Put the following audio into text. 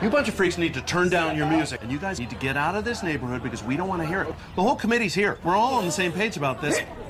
You bunch of freaks need to turn down your music, and you guys need to get out of this neighborhood because we don't want to hear it. The whole committee's here. We're all on the same page about this.